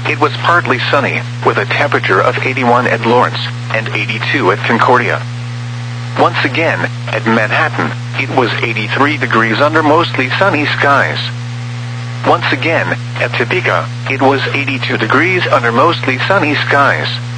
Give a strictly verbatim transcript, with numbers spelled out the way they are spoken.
it was partly sunny, with a temperature of eighty-one at Lawrence, and eighty-two at Concordia. Once again, at Manhattan, it was eighty-three degrees under mostly sunny skies. Once again, at Topeka, it was eighty-two degrees under mostly sunny skies.